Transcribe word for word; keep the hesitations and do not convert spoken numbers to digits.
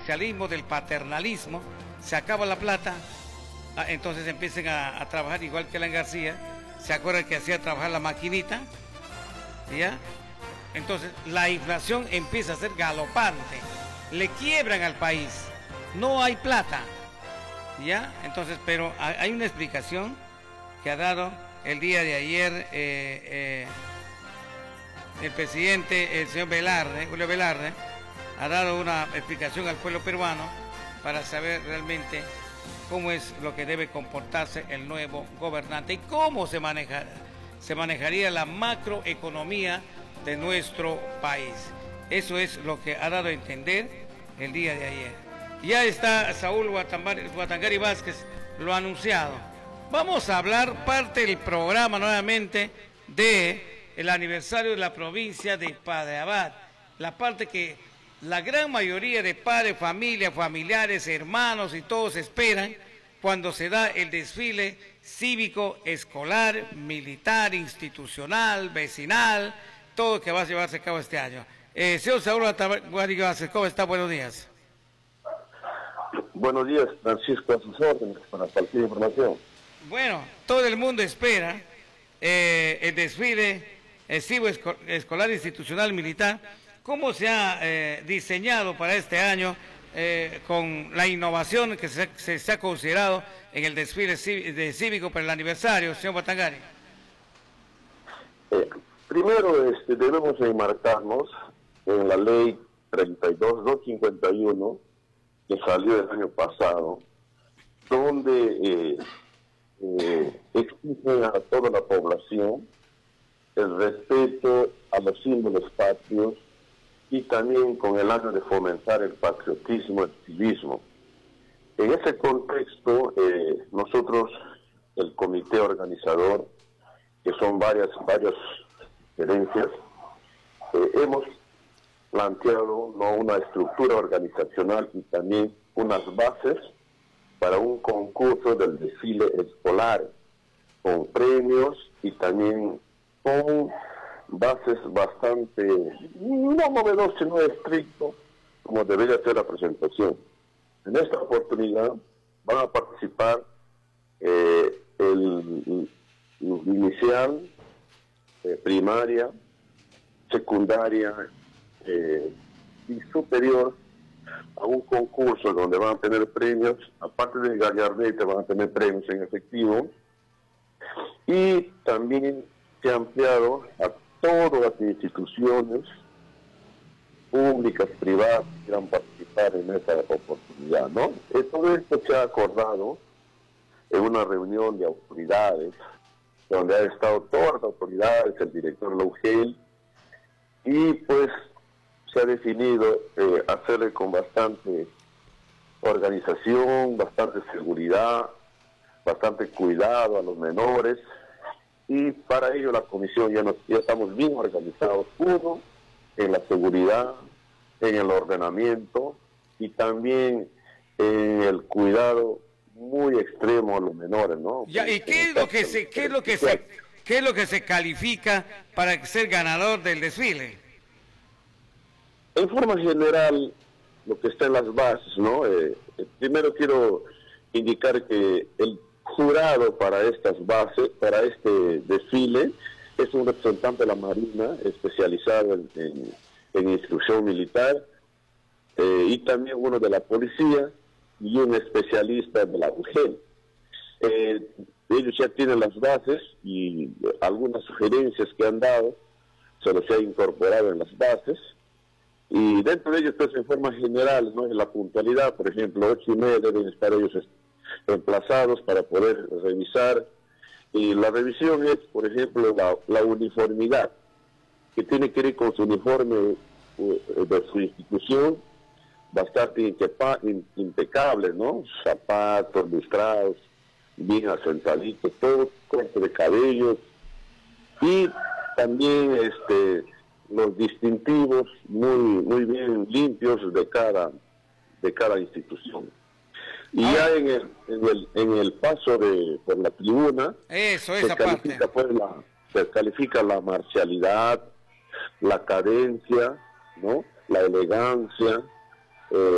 socialismo, del paternalismo, se acaba la plata, entonces empiezan a, a trabajar igual que Alan García. ¿Se acuerdan que hacía trabajar la maquinita? ¿Ya? Entonces la inflación empieza a ser galopante, le quiebran al país, no hay plata, ¿ya? Entonces, pero hay una explicación que ha dado el día de ayer eh, eh, el presidente, el señor Velarde, Julio Velarde, ha dado una explicación al pueblo peruano para saber realmente cómo es lo que debe comportarse el nuevo gobernante y cómo se maneja, se manejaría la macroeconomía de nuestro país. Eso es lo que ha dado a entender el día de ayer. Ya está Saúl Guatangari Vázquez, lo ha anunciado. Vamos a hablar parte del programa nuevamente de el aniversario de la provincia de Padre Abad, la parte que la gran mayoría de padres, familias, familiares, hermanos y todos esperan cuando se da el desfile cívico, escolar, militar, institucional, vecinal, todo que va a llevarse a cabo este año. Eh, señor Saúl Guatangari Vázquez, ¿cómo está? Buenos días. Buenos días, Francisco, a sus órdenes para cualquier información. Bueno, todo el mundo espera eh, el desfile eh, cívico escolar, institucional, militar. ¿Cómo se ha eh, diseñado para este año eh, con la innovación que se, se, se ha considerado en el desfile de cívico para el aniversario, señor Guatangari? Eh, primero este, debemos enmarcarnos en la ley treinta y dos mil doscientos cincuenta y uno que salió el año pasado, donde eh, eh, exige a toda la población el respeto a los símbolos patrios y también con el ánimo de fomentar el patriotismo, el civismo. En ese contexto, eh, nosotros, el comité organizador, que son varias, varias gerencias, eh, hemos planteado ¿no? una estructura organizacional y también unas bases para un concurso del desfile escolar, con premios y también con bases bastante, no novedosas, sino estricto, como debería ser la presentación. En esta oportunidad van a participar eh, el, el inicial, eh, primaria, secundaria eh, y superior, a un concurso donde van a tener premios, aparte del gallardete van a tener premios en efectivo, y también se ha ampliado a todas las instituciones públicas, privadas, que quieran participar en esta oportunidad, ¿no? Eh, todo esto se ha acordado en una reunión de autoridades, donde han estado todas las autoridades, el director Laugel, y pues se ha definido eh, hacerle con bastante organización, bastante seguridad, bastante cuidado a los menores, y para ello la comisión ya, nos, ya estamos bien organizados, uno, en la seguridad, en el ordenamiento y también en el cuidado muy extremo a los menores, ¿no? Ya, ¿y qué es lo que se, qué es lo que se, qué es lo que se califica para ser ganador del desfile? En forma general, lo que está en las bases, ¿no? Eh, primero quiero indicar que el jurado para estas bases, para este desfile, es un representante de la Marina especializado en, en, en instrucción militar, eh, y también uno de la policía y un especialista de la U G E L. Eh, ellos ya tienen las bases y algunas sugerencias que han dado se los ha incorporado en las bases. Y dentro de ellos, pues, en forma general, ¿no? En la puntualidad, por ejemplo, ocho y media deben estar ellos emplazados para poder revisar. Y la revisión es, por ejemplo, la, la uniformidad, que tiene que ir con su uniforme uh, de su institución, bastante impecable, ¿no? Zapatos, lustrados, bien asentaditos, todo, corte de cabellos, y también este los distintivos muy muy bien limpios de cada de cada institución. Y ah, ya en el, en el en el paso de por la tribuna eso, se esa califica parte. pues la se califica la marcialidad, la cadencia, ¿no? La elegancia, eh,